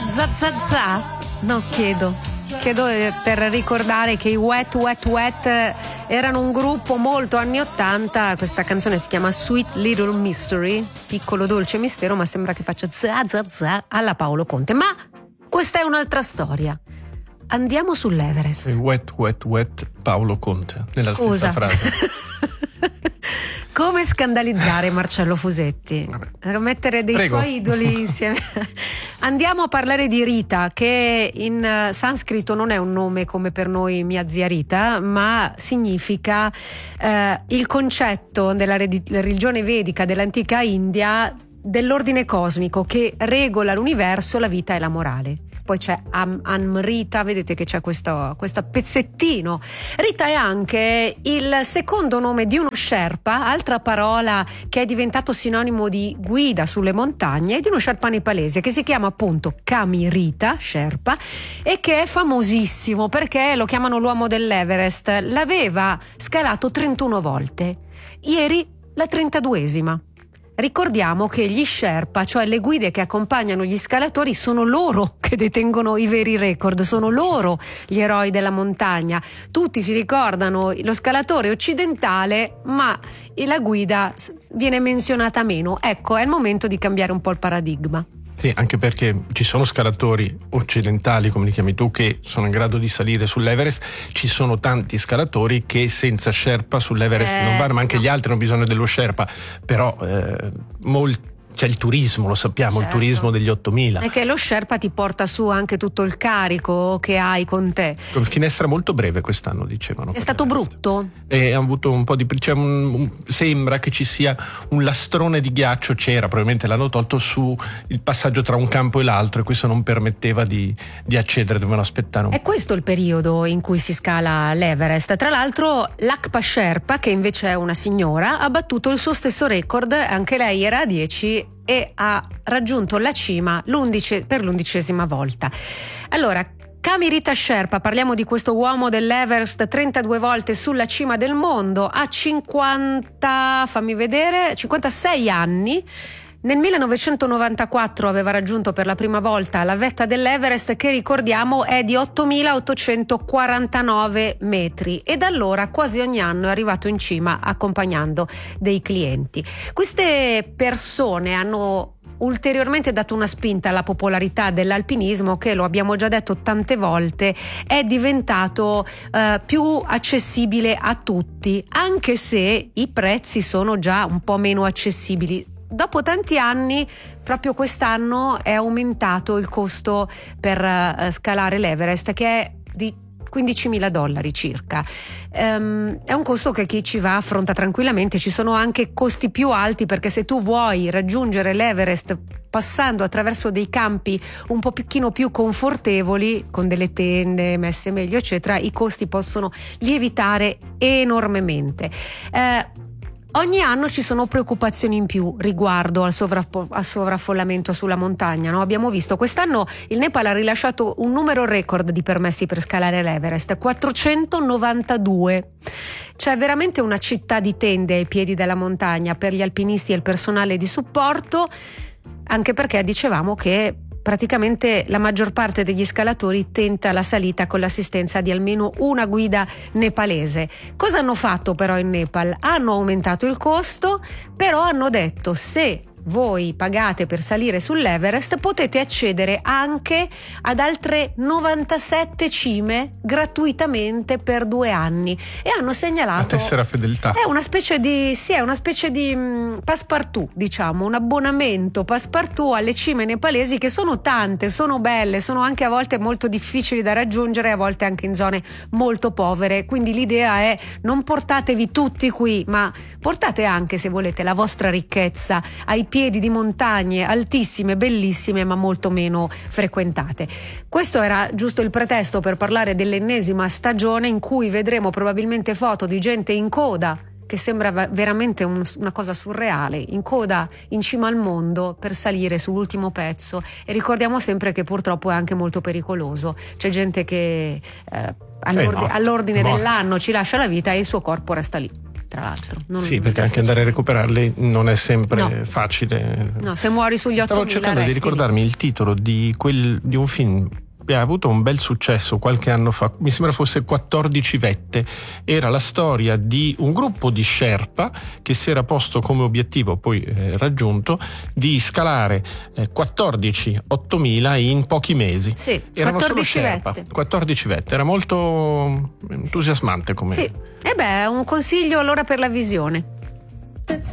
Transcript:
za za za? No, chiedo per ricordare che i Wet Wet Wet erano un gruppo molto anni 80. Questa canzone si chiama Sweet Little Mystery, piccolo dolce mistero, ma sembra che faccia za za za alla Paolo Conte. Ma questa è un'altra storia. Andiamo sull'Everest. Il Wet Wet Wet Paolo Conte nella stessa frase. Come scandalizzare Marcello Fusetti? Mettere dei suoi idoli insieme. Andiamo a parlare di Rita, che in sanscrito non è un nome come per noi mia zia Rita, ma significa il concetto della religione vedica dell'antica India dell'ordine cosmico che regola l'universo, la vita e la morale. Poi c'è Amrita, vedete che c'è questo pezzettino. Rita è anche il secondo nome di uno Sherpa, altra parola che è diventato sinonimo di guida sulle montagne, e di uno Sherpa nepalese che si chiama appunto Kami Rita Sherpa e che è famosissimo perché lo chiamano l'uomo dell'Everest. L'aveva scalato 31 volte, ieri la 32esima. Ricordiamo che gli Sherpa, cioè le guide che accompagnano gli scalatori, sono loro che detengono i veri record, sono loro gli eroi della montagna. Tutti si ricordano lo scalatore occidentale, ma la guida viene menzionata meno. Ecco, è il momento di cambiare un po' il paradigma. Sì, anche perché ci sono scalatori occidentali, come li chiami tu, che sono in grado di salire sull'Everest. Ci sono tanti scalatori che senza Sherpa sull'Everest non vanno, ma anche gli altri hanno bisogno dello Sherpa. Però c'è il turismo, lo sappiamo, certo. Il turismo degli 8000. È che lo Sherpa ti porta su anche tutto il carico che hai con te. Con finestra molto breve quest'anno, dicevano. È stato brutto? Ha avuto un po' di... sembra che ci sia un lastrone di ghiaccio, c'era, probabilmente l'hanno tolto, su il passaggio tra un campo e l'altro, e questo non permetteva di accedere, dovevano aspettare un po'. È questo il periodo in cui si scala l'Everest. Tra l'altro Lakpa Sherpa, che invece è una signora, ha battuto il suo stesso record, anche lei era a 10 e ha raggiunto la cima per l'11ª volta. Allora, Kami Rita Sherpa, parliamo di questo uomo dell'Everest 32 volte sulla cima del mondo, ha 56 anni. Nel 1994 aveva raggiunto per la prima volta la vetta dell'Everest, che ricordiamo è di 8.849 metri, e da allora quasi ogni anno è arrivato in cima accompagnando dei clienti. Queste persone hanno ulteriormente dato una spinta alla popolarità dell'alpinismo, che, lo abbiamo già detto tante volte, è diventato più accessibile a tutti, anche se i prezzi sono già un po' meno accessibili. Dopo tanti anni, proprio quest'anno è aumentato il costo per scalare l'Everest, che è di $15.000 circa. È un costo che chi ci va affronta tranquillamente. Ci sono anche costi più alti, perché se tu vuoi raggiungere l'Everest passando attraverso dei campi un pochino più confortevoli, con delle tende messe meglio eccetera, i costi possono lievitare enormemente. Ogni anno ci sono preoccupazioni in più riguardo al sovraffollamento sulla montagna, no? Abbiamo visto quest'anno il Nepal ha rilasciato un numero record di permessi per scalare l'Everest, 492. C'è veramente una città di tende ai piedi della montagna per gli alpinisti e il personale di supporto, anche perché dicevamo che praticamente la maggior parte degli scalatori tenta la salita con l'assistenza di almeno una guida nepalese. Cosa hanno fatto però in Nepal? Hanno aumentato il costo, però hanno detto: se voi pagate per salire sull'Everest potete accedere anche ad altre 97 cime gratuitamente per 2 anni, e hanno segnalato la tessera fedeltà. È una specie di passepartout, diciamo, un abbonamento passepartout alle cime nepalesi, che sono tante, sono belle, sono anche a volte molto difficili da raggiungere, a volte anche in zone molto povere. Quindi l'idea è: non portatevi tutti qui, ma portate anche, se volete, la vostra ricchezza ai piedi di montagne altissime, bellissime, ma molto meno frequentate. Questo era giusto il pretesto per parlare dell'ennesima stagione in cui vedremo probabilmente foto di gente in coda, che sembra veramente una cosa surreale, in coda in cima al mondo per salire sull'ultimo pezzo. E ricordiamo sempre che purtroppo è anche molto pericoloso. C'è gente che all'ordine dell'anno ci lascia la vita e il suo corpo resta lì. tra l'altro. Sì, perché anche andare a recuperarli non è sempre facile. No, se muori sugli 8.000 stavo cercando di ricordarmi il titolo di un film che ha avuto un bel successo qualche anno fa, mi sembra fosse 14 vette. Era la storia di un gruppo di Sherpa che si era posto come obiettivo, poi raggiunto, di scalare 8.000 in pochi mesi. Sì, erano 14 solo Sherpa, vette. 14 vette, era molto entusiasmante come. Sì, un consiglio allora per la visione.